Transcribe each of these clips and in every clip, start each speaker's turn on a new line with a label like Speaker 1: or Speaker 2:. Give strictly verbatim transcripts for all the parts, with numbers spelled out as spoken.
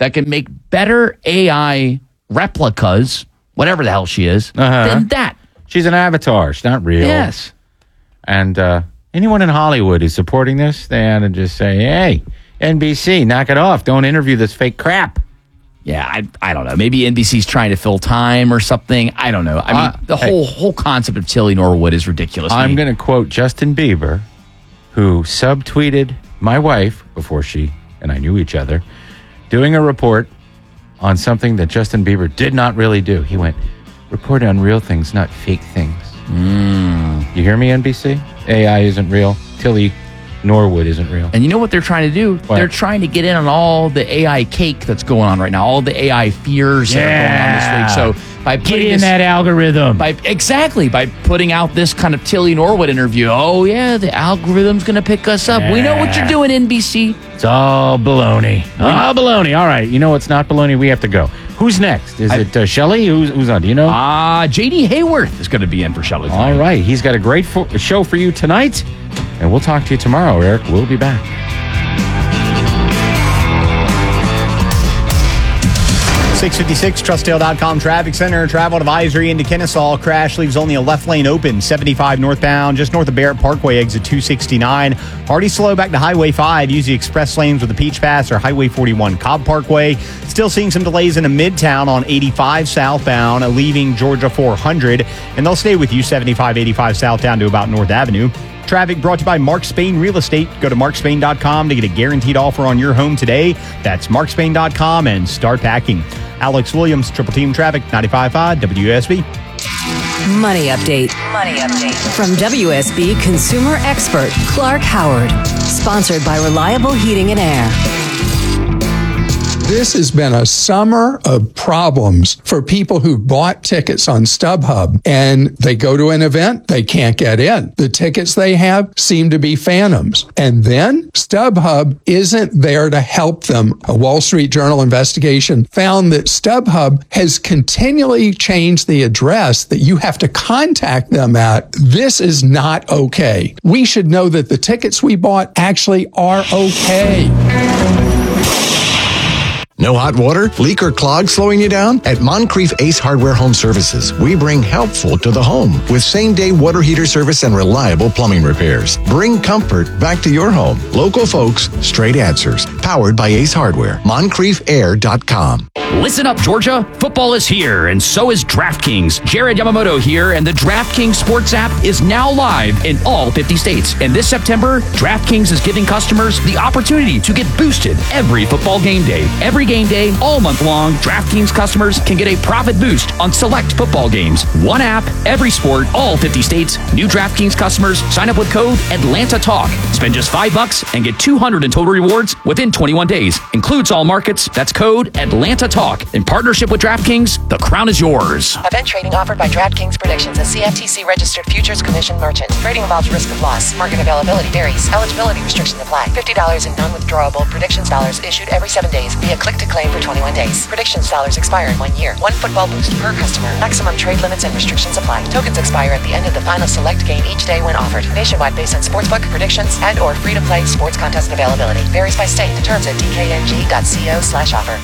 Speaker 1: that can make better A I replicas, whatever the hell she is,
Speaker 2: Uh-huh.
Speaker 1: than that.
Speaker 2: She's an avatar. She's not real.
Speaker 1: Yes.
Speaker 2: And uh, anyone in Hollywood who's supporting this, they ought to just say, hey, N B C, knock it off. Don't interview this fake crap.
Speaker 1: Yeah, I I don't know. Maybe N B C's trying to fill time or something. I don't know. I mean,
Speaker 2: Uh,
Speaker 1: the
Speaker 2: hey.
Speaker 1: whole whole concept of Tilly Norwood is ridiculous. to
Speaker 2: I'm
Speaker 1: me.
Speaker 2: going to quote Justin Bieber, who subtweeted my wife before she and I knew each other, doing a report on something that Justin Bieber did not really do. He went, report on real things, not fake things.
Speaker 1: Mm.
Speaker 2: You hear me, N B C? A I isn't real. Tilly Norwood isn't real.
Speaker 1: And you know what they're trying to do?
Speaker 2: What?
Speaker 1: They're trying to get in on all the A I cake that's going on right now, all the A I fears that are going on this week. So by
Speaker 2: Get
Speaker 1: putting
Speaker 2: in
Speaker 1: this,
Speaker 2: that algorithm.
Speaker 1: by exactly by putting out this kind of Tilly Norwood interview, oh yeah, the algorithm's going to pick us up. We know what you're doing, N B C.
Speaker 2: It's all baloney. All baloney. All right. You know what's not baloney? We have to go. Who's next? Is
Speaker 1: I-
Speaker 2: it uh, Shelley? Who's, who's on? Do you know?
Speaker 1: Ah, J D Hayworth is going to be in for Shelley.
Speaker 2: All right. He's got a great fo- show for you tonight. And we'll talk to you tomorrow, Eric. We'll be back.
Speaker 3: six fifty-six, Trustdale dot com traffic center. Travel advisory into Kennesaw. Crash leaves only a left lane open. seventy-five northbound, just north of Barrett Parkway, exit two sixty-nine. Already slow back to Highway five. Use the express lanes with the Peach Pass or Highway forty-one Cobb Parkway. Still seeing some delays into Midtown on eighty-five southbound, leaving Georgia four hundred. And they'll stay with you seventy-five, eighty-five south down to about North Avenue. Traffic brought to you by Mark Spain Real Estate. Go to mark spain dot com to get a guaranteed offer on your home today. That's mark spain dot com and start packing. Alex Williams, Triple Team Traffic, ninety-five point five W S B.
Speaker 4: Money update. Money update. From W S B consumer expert Clark Howard. Sponsored by Reliable Heating and Air.
Speaker 5: This has been a summer of problems for people who bought tickets on StubHub and they go to an event, they can't get in. The tickets they have seem to be phantoms. And then StubHub isn't there to help them. A Wall Street Journal investigation found that StubHub has continually changed the address that you have to contact them at. This is not okay. We should know that the tickets we bought actually are okay.
Speaker 6: No hot water, leak, or clog slowing you down? At Moncrief Ace Hardware Home Services, we bring helpful to the home with same-day water heater service and reliable plumbing repairs. Bring comfort back to your home. Local folks, straight answers. Powered by Ace Hardware. Moncrief Air dot com.
Speaker 7: Listen up, Georgia. Football is here, and so is DraftKings. Jared Yamamoto here, and the DraftKings Sports app is now live in all fifty states. And this September, DraftKings is giving customers the opportunity to get boosted every football game day. Every game day, all month long, DraftKings customers can get a profit boost on select football games. One app, every sport, all fifty states. New DraftKings customers sign up with code Atlanta Talk. Spend just five bucks and get two hundred in total rewards within twenty-one days. Includes all markets. That's code Atlanta Talk. In partnership with DraftKings, the crown is yours.
Speaker 8: Event trading offered by DraftKings Predictions, a C F T C registered futures commission merchant. Trading involves risk of loss. Market availability varies. Eligibility restrictions apply. fifty dollars in non-withdrawable predictions dollars issued every seven days via click to claim for twenty-one days. Predictions dollars expire in one year. One football boost per customer. Maximum trade limits and restrictions apply. Tokens expire at the end of the final select game each day when offered. Nationwide based on sportsbook, predictions, and or free-to-play sports contest availability. Varies by state. The terms at d k n g dot co slash offer.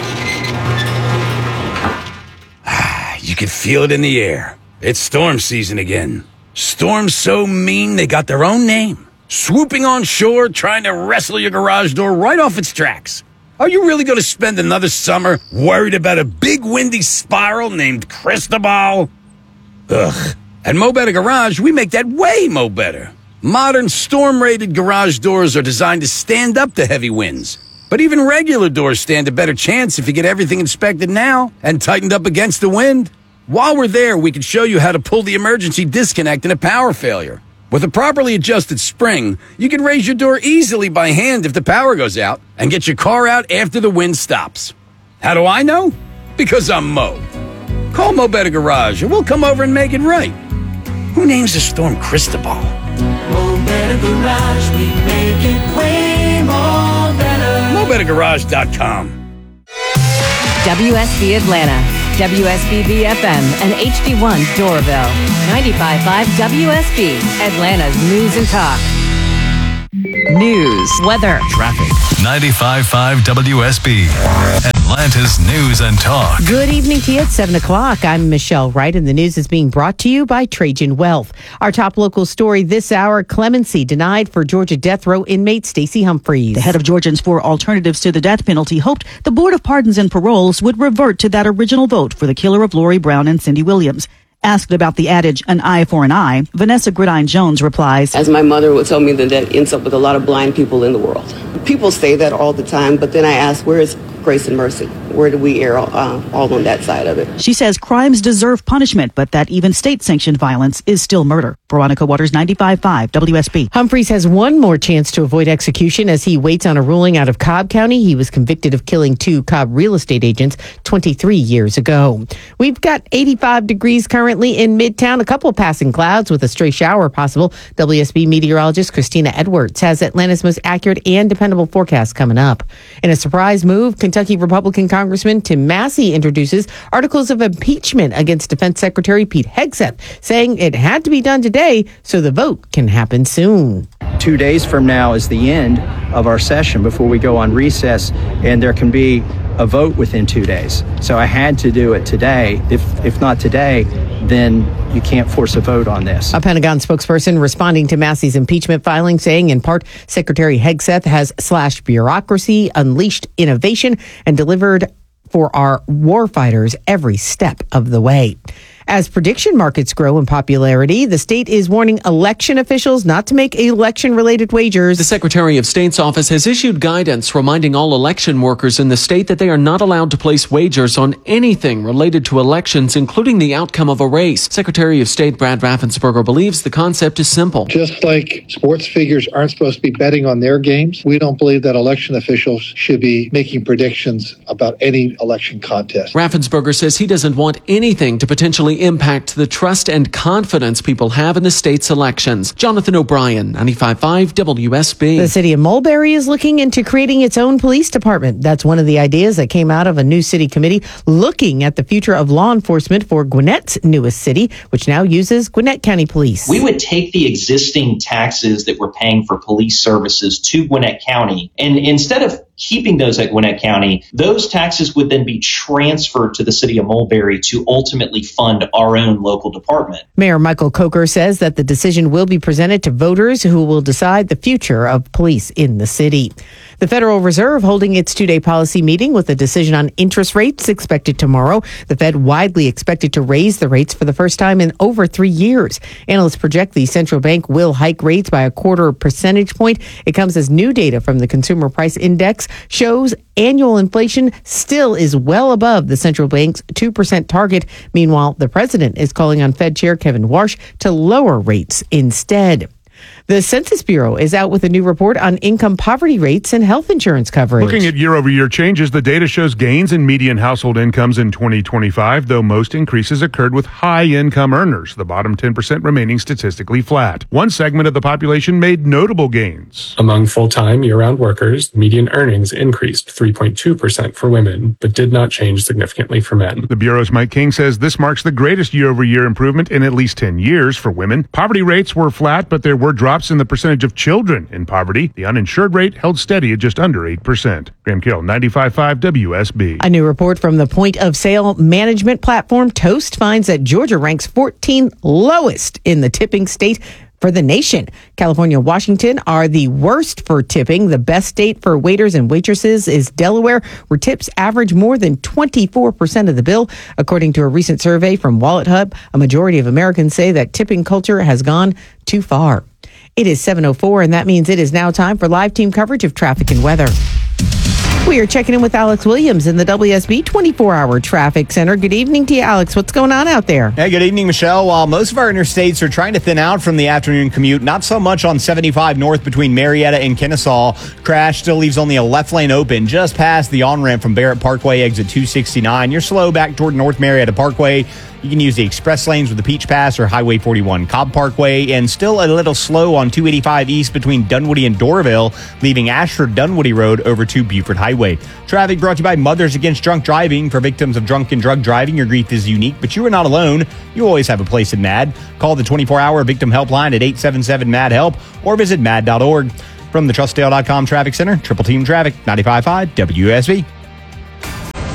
Speaker 9: You can feel it in the air. It's storm season again. Storms so mean they got their own name. Swooping on shore, trying to wrestle your garage door right off its tracks. Are you really going to spend another summer worried about a big windy spiral named Cristobal? Ugh. At Mo Better Garage, we make that way mo better. Modern storm-rated garage doors are designed to stand up to heavy winds. But even regular doors stand a better chance if you get everything inspected now and tightened up against the wind. While we're there, we can show you how to pull the emergency disconnect in a power failure. With a properly adjusted spring, you can raise your door easily by hand if the power goes out and get your car out after the wind stops. How do I know? Because I'm Mo. Call Mo Better Garage and we'll come over and make it right. Who names a storm Cristobal?
Speaker 10: Mo Better Garage, we make it way more better.
Speaker 9: mo better garage dot com.
Speaker 4: W S B Atlanta, W S B B F M, and H D one Doraville. ninety-five point five W S B, Atlanta's News and Talk. News, weather,
Speaker 11: traffic. ninety-five point five W S B. Atlanta's News and Talk.
Speaker 12: Good evening to you at seven o'clock. I'm Michelle Wright, and the news is being brought to you by Trajan Wealth. Our top local story this hour, clemency denied for Georgia death row inmate Stacey Humphreys.
Speaker 13: The head of Georgians for Alternatives to the Death Penalty hoped the Board of Pardons and Paroles would revert to that original vote for the killer of Lori Brown and Cindy Williams. Asked about the adage, an eye for an eye, Vanessa Gridine-Jones replies,
Speaker 14: As my mother would tell me, that that ends up with a lot of blind people in the world. People say that all the time, but then I ask, where is grace and mercy? Where do we err uh, all on that side of it?
Speaker 13: She says crimes deserve punishment, but that even state-sanctioned violence is still murder. Veronica Waters, ninety-five point five W S B.
Speaker 12: Humphreys has one more chance to avoid execution as he waits on a ruling out of Cobb County. He was convicted of killing two Cobb real estate agents twenty-three years ago. We've got eighty-five degrees currently in Midtown, a couple of passing clouds with a stray shower possible. W S B meteorologist Christina Edwards has Atlanta's most accurate and dependable forecast coming up. In a surprise move, Kentucky Republican Congressman Tim Massey introduces articles of impeachment against Defense Secretary Pete Hegseth, saying it had to be done today so the vote can happen soon.
Speaker 15: Two days from now is the end of our session before we go on recess, and there can be a vote within two days. So I had to do it today. If if not today, then you can't force a vote on this.
Speaker 12: A Pentagon spokesperson responding to Massey's impeachment filing, saying in part, Secretary Hegseth has slashed bureaucracy, unleashed innovation, and delivered for our warfighters every step of the way. As prediction markets grow in popularity, the state is warning election officials not to make election-related wagers.
Speaker 16: The Secretary of State's office has issued guidance reminding all election workers in the state that they are not allowed to place wagers on anything related to elections, including the outcome of a race. Secretary of State Brad Raffensperger believes the concept is simple.
Speaker 17: Just like sports figures aren't supposed to be betting on their games, we don't believe that election officials should be making predictions about any election contest.
Speaker 16: Raffensperger says he doesn't want anything to potentially impact the trust and confidence people have in the state's elections. Jonathan O'Brien, ninety-five point five W S B.
Speaker 12: The city of Mulberry is looking into creating its own police department. That's one of the ideas that came out of a new city committee looking at the future of law enforcement for Gwinnett's newest city, which now uses Gwinnett County Police.
Speaker 18: We would take the existing taxes that we're paying for police services to Gwinnett County, and instead of keeping those at Gwinnett County, those taxes would then be transferred to the city of Mulberry to ultimately fund our own local department.
Speaker 12: Mayor Michael Coker says that the decision will be presented to voters who will decide the future of police in the city. The Federal Reserve holding its two-day policy meeting with a decision on interest rates expected tomorrow. The Fed widely expected to raise the rates for the first time in over three years. Analysts project the central bank will hike rates by a quarter percentage point. It comes as new data from the Consumer Price Index shows annual inflation still is well above the central bank's two percent target. Meanwhile, the president is calling on Fed Chair Kevin Warsh to lower rates instead. The Census Bureau is out with a new report on income poverty rates and health insurance coverage.
Speaker 19: Looking at year-over-year changes, the data shows gains in median household incomes in twenty twenty-five, though most increases occurred with high-income earners, the bottom ten percent remaining statistically flat. One segment of the population made notable gains.
Speaker 20: Among full-time, year-round workers, median earnings increased three point two percent for women, but did not change significantly for men.
Speaker 19: The Bureau's Mike King says this marks the greatest year-over-year improvement in at least ten years for women. Poverty rates were flat, but there were drops in the percentage of children in poverty. The uninsured rate held steady at just under eight percent. Graham Carroll, ninety-five point five W S B.
Speaker 12: A new report from the point-of-sale management platform Toast finds that Georgia ranks fourteenth lowest in the tipping state for the nation. California and Washington are the worst for tipping. The best state for waiters and waitresses is Delaware, where tips average more than twenty-four percent of the bill. According to a recent survey from Wallet Hub, a majority of Americans say that tipping culture has gone too far. It is seven oh four, and that means it is now time for live team coverage of traffic and weather. We are checking in with Alex Williams in the W S B twenty-four hour Traffic Center. Good evening to you, Alex. What's going on out there?
Speaker 3: Hey, good evening, Michelle. While most of our interstates are trying to thin out from the afternoon commute, not so much on seventy-five north between Marietta and Kennesaw. Crash still leaves only a left lane open just past the on-ramp from Barrett Parkway, exit two sixty-nine. You're slow back toward North Marietta Parkway. You can use the express lanes with the Peach Pass or Highway forty-one Cobb Parkway, and still a little slow on two eighty-five east between Dunwoody and Doraville, leaving Ashford Dunwoody Road over to Buford Highway. Traffic brought to you by Mothers Against Drunk Driving. For victims of drunk and drug driving, your grief is unique, but you are not alone. You always have a place in MAD. Call the twenty-four hour victim helpline at eight seven seven M A D HELP or visit mad dot org. From the trust dale dot com Traffic Center, Triple Team Traffic, ninety-five point five W S B.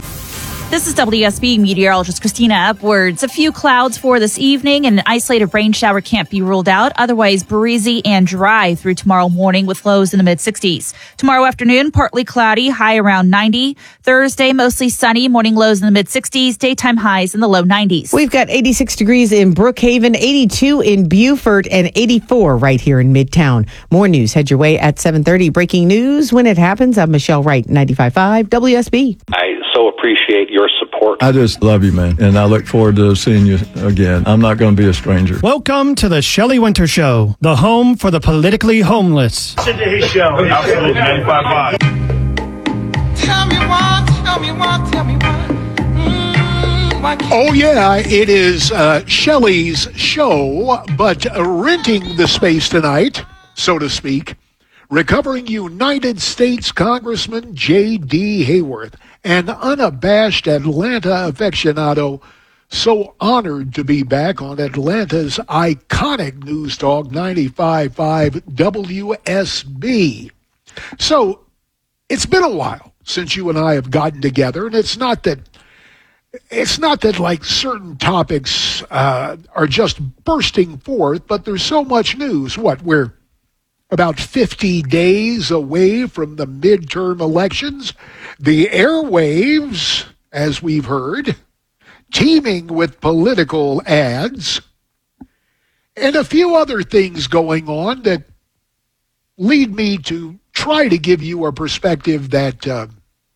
Speaker 21: This is W S B meteorologist Christina Upwards. A few clouds for this evening and an isolated rain shower can't be ruled out. Otherwise, breezy and dry through tomorrow morning with lows in the mid-sixties. Tomorrow afternoon, partly cloudy, high around ninety. Thursday, mostly sunny, morning lows in the mid-sixties, daytime highs in the low nineties.
Speaker 12: We've got eighty-six degrees in Brookhaven, eighty-two in Beaufort, and eighty-four right here in Midtown. More news head your way at seven thirty. Breaking news when it happens. I'm Michelle Wright, ninety-five point five W S B.
Speaker 22: I so appreciate your support.
Speaker 23: I just love you, man, and I look forward to seeing you again. I'm not going to be a stranger.
Speaker 24: Welcome to the Shelley Winter Show, the home for the politically homeless.
Speaker 25: Listen to his show. Absolutely, ninety-five point five.
Speaker 10: Tell me what, tell me what, tell me what. Mm, why can't-
Speaker 26: Oh, yeah, it is uh, Shelley's show, but uh, renting the space tonight, so to speak, recovering United States Congressman J D. Hayworth, an unabashed Atlanta aficionado, so honored to be back on Atlanta's iconic News Talk ninety-five point five W S B. So, it's been a while since you and I have gotten together, and it's not that It's not that, like, certain topics uh, are just bursting forth, but there's so much news. What, we're about fifty days away from the midterm elections. The airwaves, as we've heard, teeming with political ads, and a few other things going on that lead me to try to give you a perspective that uh,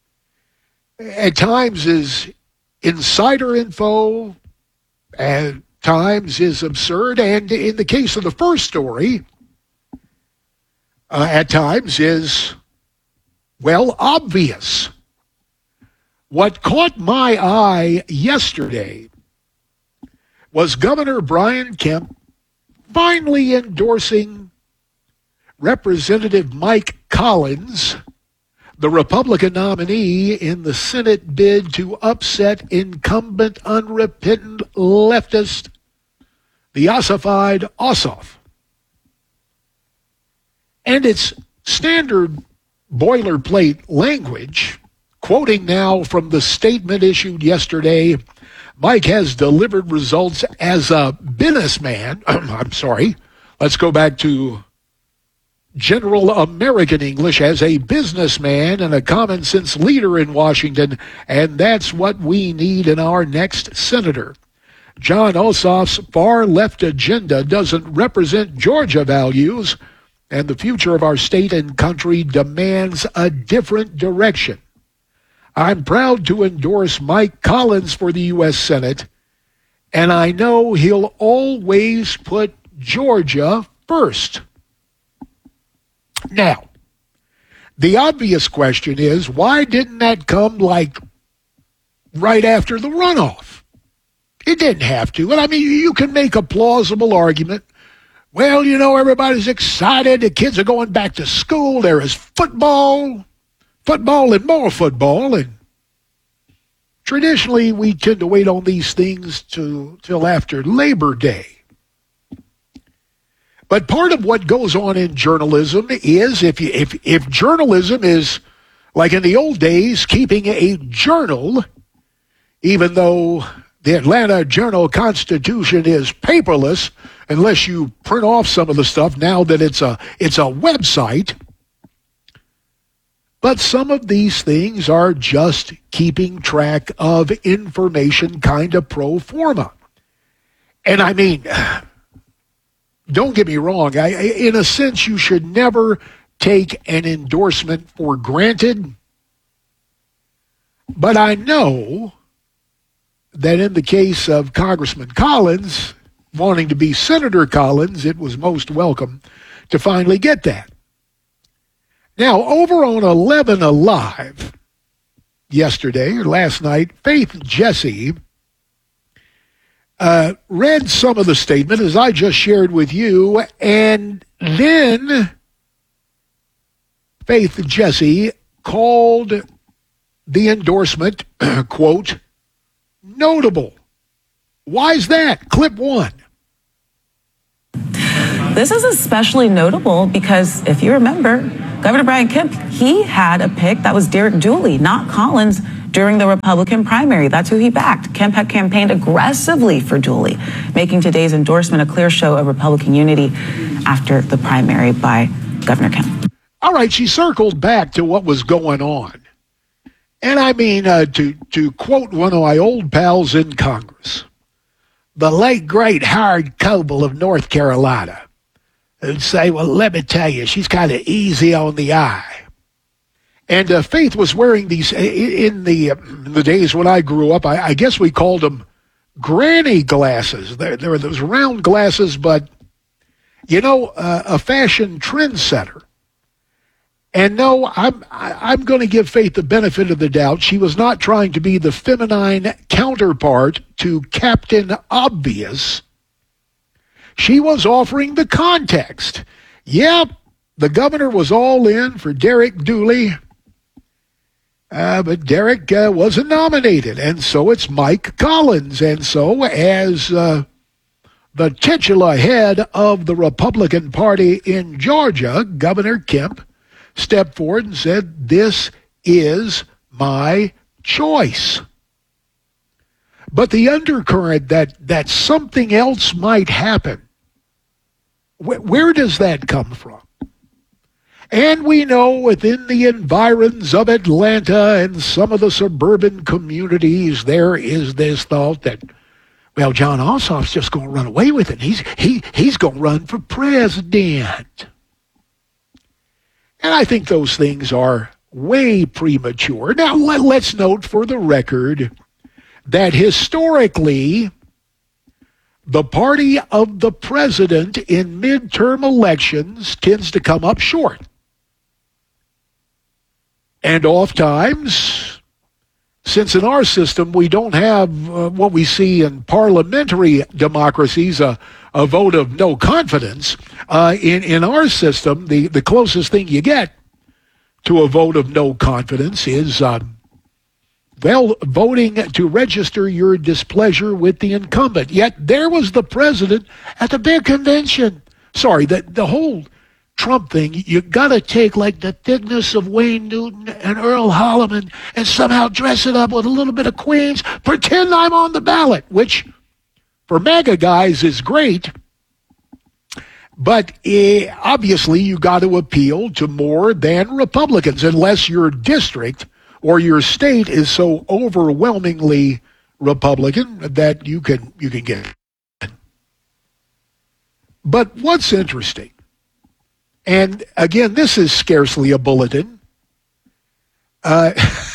Speaker 26: at times is insider info, at times is absurd, and in the case of the first story, Uh, at times is, well, obvious. What caught my eye yesterday was Governor Brian Kemp finally endorsing Representative Mike Collins, the Republican nominee in the Senate bid to upset incumbent unrepentant leftist, the ossified Ossoff. And it's standard boilerplate language, quoting now from the statement issued yesterday, Mike has delivered results as a businessman. I'm sorry. Let's go back to general American English, as a businessman and a common sense leader in Washington, and that's what we need in our next senator. John Ossoff's far left agenda doesn't represent Georgia values, and the future of our state and country demands a different direction. I'm proud to endorse Mike Collins for the U S Senate, and I know he'll always put Georgia first. Now, the obvious question is, why didn't that come like right after the runoff? It didn't have to. And I mean, you can make a plausible argument. Well, you know, everybody's excited. The kids are going back to school. There is football, football and more football. And traditionally, we tend to wait on these things to, till after Labor Day. But part of what goes on in journalism is, if, you, if, if journalism is, like in the old days, keeping a journal, even though the Atlanta Journal-Constitution is paperless, unless you print off some of the stuff now that it's a it's a website. But some of these things are just keeping track of information kind of pro forma. And I mean, don't get me wrong, I, in a sense you should never take an endorsement for granted. But I know that in the case of Congressman Collins, wanting to be Senator Collins, it was most welcome to finally get that. Now, over on eleven Alive yesterday, or last night, Faith Jesse uh, read some of the statement, as I just shared with you, and then Faith Jesse called the endorsement, quote, notable. Why is that? Clip one.
Speaker 27: This is especially notable because if you remember, Governor Brian Kemp, he had a pick that was Derek Dooley, not Collins, during the Republican primary. That's who he backed. Kemp had campaigned aggressively for Dooley, making today's endorsement a clear show of Republican unity after the primary by Governor Kemp.
Speaker 26: All right, she circled back to what was going on. And I mean, uh, to, to quote one of my old pals in Congress, the late, great Howard Coble of North Carolina, who'd say, well, let me tell you, she's kind of easy on the eye. And uh, Faith was wearing these, in the, in the days when I grew up, I, I guess we called them granny glasses. There, there were those round glasses, but, you know, uh, a fashion trendsetter. And no, I'm I'm going to give Faith the benefit of the doubt. She was not trying to be the feminine counterpart to Captain Obvious. She was offering the context. Yep, the governor was all in for Derek Dooley, uh, but Derek uh, wasn't nominated, and so it's Mike Collins. And so as uh, the titular head of the Republican Party in Georgia, Governor Kemp stepped forward and said, this is my choice. But the undercurrent that, that something else might happen, wh- where does that come from? And we know within the environs of Atlanta and some of the suburban communities, there is this thought that, well, John Ossoff's just going to run away with it. He's, he, he's going to run for president. And I think those things are way premature. Now, let, let's note for the record that historically, the party of the president in midterm elections tends to come up short. And oftentimes, since in our system we don't have uh, what we see in parliamentary democracies, a, a vote of no confidence, uh, in, in our system, the, the closest thing you get to a vote of no confidence is, um, well, voting to register your displeasure with the incumbent. Yet there was the president at the big convention. Sorry, the, the whole Trump thing, you got to take like the thickness of Wayne Newton and Earl Holliman and somehow dress it up with a little bit of Queens, pretend I'm on the ballot, which for MAGA guys is great. But uh, obviously you got to appeal to more than Republicans unless your district or your state is so overwhelmingly Republican that you can you can get it. But what's interesting, and again, this is scarcely a bulletin, uh,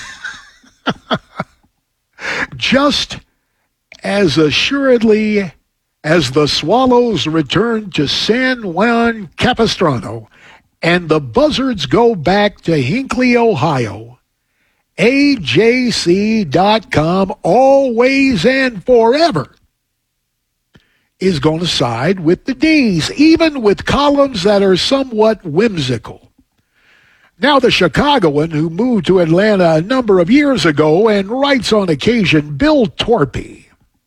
Speaker 26: just as assuredly as the Swallows return to San Juan Capistrano and the Buzzards go back to Hinckley, Ohio, A J C dot com always and forever is going to side with the D's, even with columns that are somewhat whimsical. Now, the Chicagoan who moved to Atlanta a number of years ago and writes on occasion, Bill Torpy.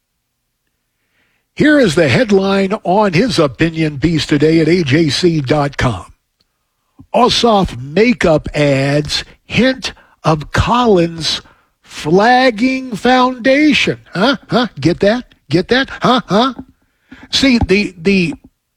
Speaker 26: Here is the headline on his opinion piece today at A J C dot com. Ossoff makeup ads hint of Collins flagging foundation. Huh? Huh? Get that? Get that? Huh? Huh? See, the the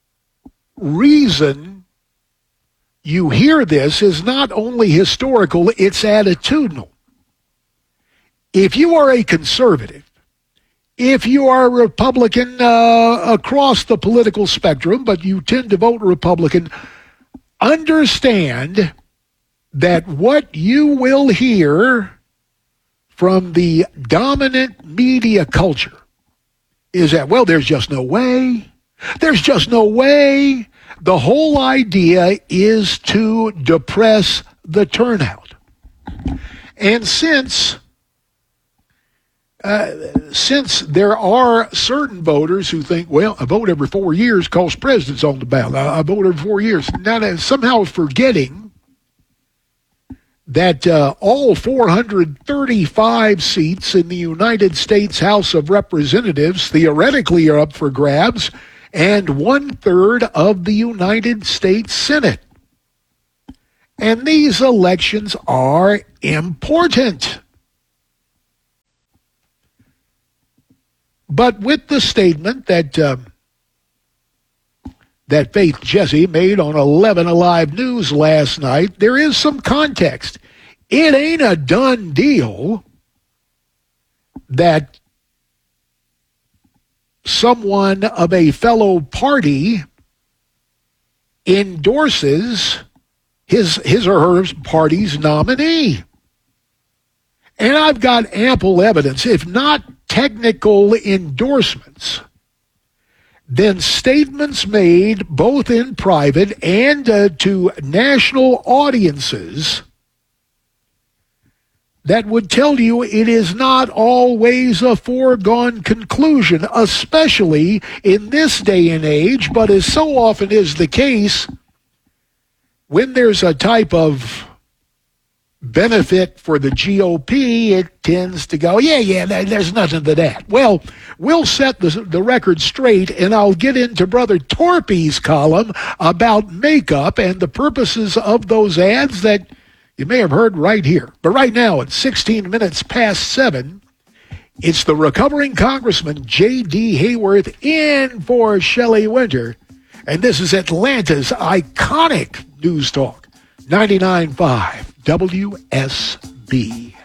Speaker 26: reason you hear this is not only historical, it's attitudinal. If you are a conservative, if you are a Republican uh, across the political spectrum, but you tend to vote Republican, understand that what you will hear from the dominant media culture is that, well, there's just no way. There's just no way. The whole idea is to depress the turnout. And since uh, since there are certain voters who think, well, I vote every four years because president's on the ballot. I, I vote every four years. Now, they're somehow forgetting that uh, all four hundred thirty-five seats in the United States House of Representatives theoretically are up for grabs, and one-third of the United States Senate. And these elections are important. But with the statement that uh, that Faith Jesse made on eleven Alive News last night, there is some context. It ain't a done deal that someone of a fellow party endorses his his or her party's nominee. And I've got ample evidence, if not technical endorsements, then statements made both in private and uh, to national audiences that would tell you it is not always a foregone conclusion, especially in this day and age, but as so often is the case, when there's a type of benefit for the G O P, it tends to go, yeah, yeah, there's nothing to that. Well, we'll set the, the record straight, and I'll get into Brother Torpy's column about makeup and the purposes of those ads that you may have heard right here. But right now, at sixteen minutes past seven, it's the recovering Congressman J D. Hayworth in for Shelley Winter. And this is Atlanta's iconic News Talk, ninety-nine point five W S B.